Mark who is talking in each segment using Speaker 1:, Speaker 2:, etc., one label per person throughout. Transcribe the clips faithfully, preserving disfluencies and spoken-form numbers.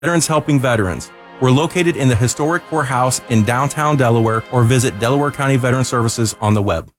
Speaker 1: Veterans Helping Veterans. We're located in the historic courthouse in downtown Delaware, or visit Delaware County Veteran Services on the web.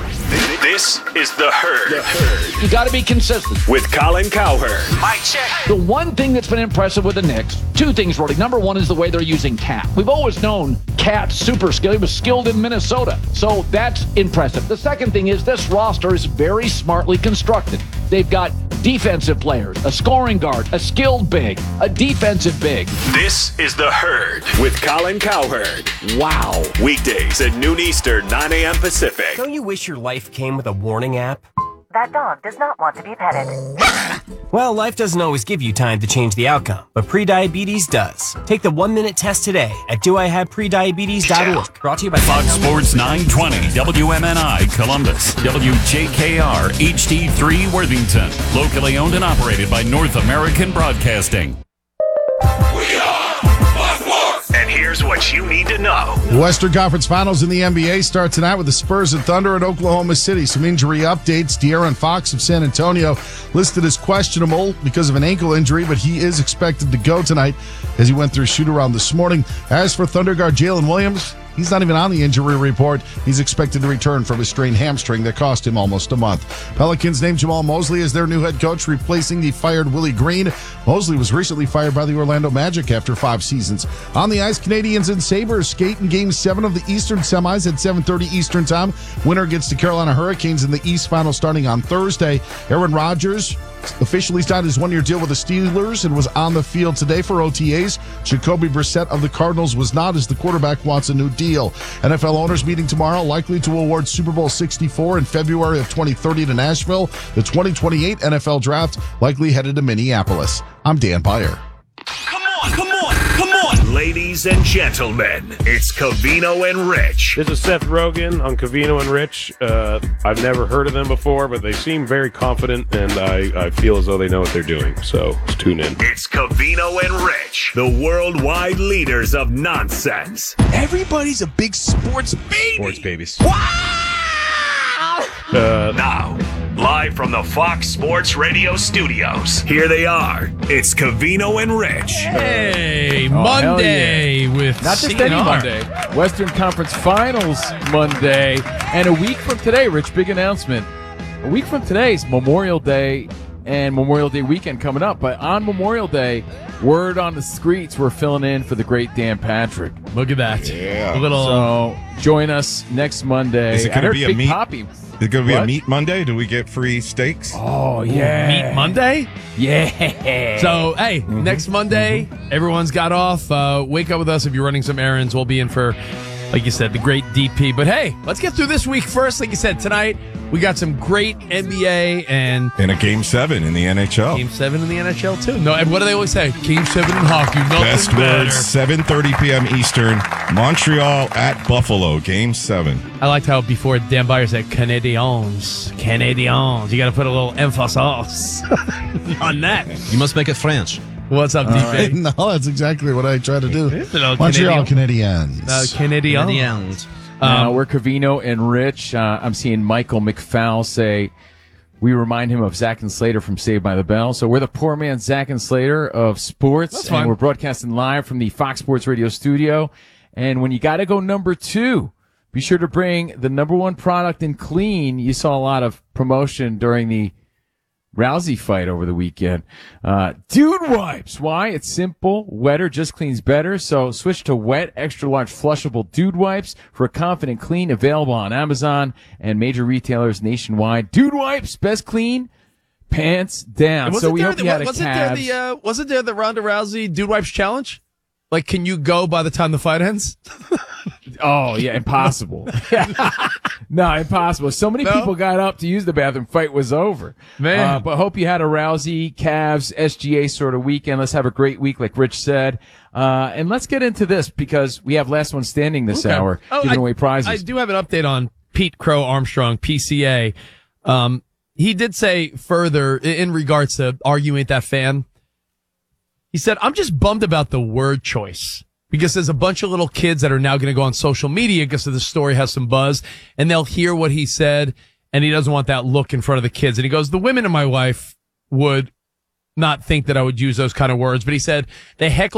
Speaker 2: This is The Herd.
Speaker 3: The Herd. You got to be consistent.
Speaker 2: With Colin Cowherd.
Speaker 3: Mic check. The one thing that's been impressive with the Knicks, two things really. Number one is the way they're using Cat. We've always known Cat's super skilled. He was skilled in Minnesota. So that's impressive. The second thing is this roster is very smartly constructed. They've got defensive players, a scoring guard, a skilled big, a defensive big.
Speaker 2: This is The Herd with Colin Cowherd.
Speaker 3: Wow.
Speaker 2: Weekdays at noon Eastern, nine a.m. Pacific.
Speaker 4: Don't you wish your life came with a warning app?
Speaker 5: That dog does not want to be petted.
Speaker 4: Well, life doesn't always give you time to change the outcome, but prediabetes does. Take the one-minute test today at do I have prediabetes dot org. Brought to you by
Speaker 6: Fox Sports nine twenty, W M N I Columbus, W J K R H D three Worthington. Locally owned and operated by North American Broadcasting.
Speaker 2: We are and here's what you need to know.
Speaker 7: Western Conference Finals in the N B A start tonight with the Spurs and Thunder at Oklahoma City. Some injury updates. De'Aaron Fox of San Antonio listed as questionable because of an ankle injury, but he is expected to go tonight as he went through shoot-around this morning. As for Thunder guard Jalen Williams, he's not even on the injury report. He's expected to return from a strained hamstring that cost him almost a month. Pelicans named Jamal Mosley as their new head coach, replacing the fired Willie Green. Mosley was recently fired by the Orlando Magic after five seasons. On the ice, Canadians and Sabres skate in Game seven of the Eastern semis at seven thirty Eastern Time. Winner gets the Carolina Hurricanes in the East Final starting on Thursday. Aaron Rodgers officially signed his one-year deal with the Steelers and was on the field today for O T As. Jacoby Brissett of the Cardinals was not, as the quarterback wants a new deal. N F L owners meeting tomorrow, likely to award Super Bowl sixty-four in February of twenty thirty to Nashville. The twenty twenty-eight N F L Draft likely headed to Minneapolis. I'm Dan Beyer.
Speaker 2: Come on, come on, come on. Ladies and gentlemen, it's Covino and Rich.
Speaker 8: This is Seth Rogen on Covino and Rich. Uh, I've never heard of them before, but they seem very confident, and I, I feel as though they know what they're doing. So let's tune in.
Speaker 2: It's Covino and Rich, the worldwide leaders of nonsense.
Speaker 9: Everybody's a big sports baby.
Speaker 8: Sports babies.
Speaker 9: Wow!
Speaker 8: Uh,
Speaker 2: now, live from the Fox Sports Radio studios, here they are. It's Covino and Rich.
Speaker 10: Hey,
Speaker 11: oh,
Speaker 10: Monday
Speaker 11: yeah.
Speaker 10: with
Speaker 11: Not just
Speaker 10: C N R.
Speaker 11: any Monday. Western Conference Finals Monday. And a week from today, Rich, big announcement. A week from today is Memorial Day and Memorial Day weekend coming up. But on Memorial Day, word on the streets, we're filling in for the great Dan Patrick.
Speaker 10: Look at that.
Speaker 9: Yeah.
Speaker 10: A little.
Speaker 11: So join us next Monday.
Speaker 9: Is it going to be a
Speaker 11: Big
Speaker 9: meat?
Speaker 11: Poppy.
Speaker 9: Is it going to be
Speaker 11: What?
Speaker 9: a meat Monday? Do we get free steaks?
Speaker 11: Oh, yeah.
Speaker 10: Meat Monday?
Speaker 11: Yeah.
Speaker 10: So, hey,
Speaker 11: Mm-hmm.
Speaker 10: next Monday,
Speaker 11: Mm-hmm.
Speaker 10: everyone's got off. Uh, wake up with us if you're running some errands. We'll be in for, like you said, the great D P. But, hey, let's get through this week first. Like you said, tonight, we got some great N B A and
Speaker 9: And a game seven in the N H L.
Speaker 10: Game seven in the N H L, too. No, and what do they always say? Game seven in hockey. Nothing
Speaker 9: Best
Speaker 10: better.
Speaker 9: words, seven thirty p.m. Eastern. Montreal at Buffalo, game seven.
Speaker 10: I liked how before Dan Beyer said Canadiens. Canadiens. You got to put a little emphasis on that.
Speaker 12: You must make it French.
Speaker 10: What's up, D P?
Speaker 7: Uh, no, that's exactly what I try to do.
Speaker 10: Hello,
Speaker 7: Montreal
Speaker 10: Canadian.
Speaker 7: Canadiens.
Speaker 10: Uh, Canadiens.
Speaker 12: Canadiens.
Speaker 11: Uh, we're Covino and Rich. Uh, I'm seeing Michael McFowle say we remind him of Zach and Slater from Saved by the Bell. So we're the poor man Zach and Slater of sports.
Speaker 10: That's
Speaker 11: and
Speaker 10: fine.
Speaker 11: we're broadcasting live from the Fox Sports Radio studio. And when you got to go number two, be sure to bring the number one product in clean. You saw a lot of promotion during the Rousey fight over the weekend. Uh, Dude Wipes. Why? It's simple. Wetter just cleans better. So switch to wet, extra large flushable Dude Wipes for a confident clean, available on Amazon and major retailers nationwide. Dude Wipes, best clean, pants down.
Speaker 10: Wasn't
Speaker 11: So we
Speaker 10: there
Speaker 11: hope
Speaker 10: the,
Speaker 11: you had a
Speaker 10: wasn't there
Speaker 11: calves.
Speaker 10: the uh, wasn't there the Ronda Rousey Dude Wipes challenge? Like, can you go by the time the fight ends?
Speaker 11: Oh, yeah, impossible. No, impossible. So many
Speaker 10: No?
Speaker 11: people got up to use the bathroom. Fight was over.
Speaker 10: Man.
Speaker 11: Uh, but hope you had a Rousey, Cavs, S G A sort of weekend. Let's have a great week, like Rich said. Uh, and let's get into this because we have last one standing this
Speaker 10: Okay.
Speaker 11: hour,
Speaker 10: Oh,
Speaker 11: giving
Speaker 10: I,
Speaker 11: away prizes.
Speaker 10: I do have an update on Pete Crow Armstrong, P C A. Um, he did say further in regards to Are You Ain't That Fan? He said, I'm just bummed about the word choice because there's a bunch of little kids that are now going to go on social media because the story has some buzz and they'll hear what he said and he doesn't want that look in front of the kids. And he goes, the women in my life would not think that I would use those kind of words, but he said they heckle